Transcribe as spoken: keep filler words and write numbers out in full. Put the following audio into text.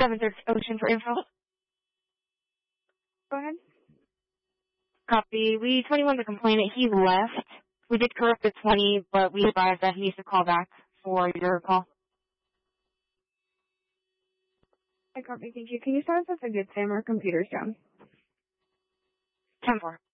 seven thirty Ocean for info. Go ahead. Copy. We twenty-one the complainant. He left. We did correct the twenty, but we advised that he needs to call back for your call. I copy. Thank you. Can you start us with a good Sam? Our computer's down. ten four.